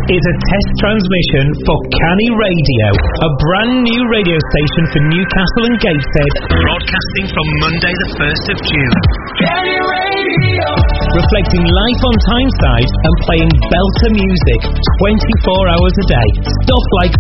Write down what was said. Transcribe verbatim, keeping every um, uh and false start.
is a test transmission for Canny Radio, a brand new radio station for Newcastle and Gateshead, broadcasting from Monday the first of June. Canny Radio! Reflecting life on Tyneside and playing belter music twenty-four hours a day. Stuff like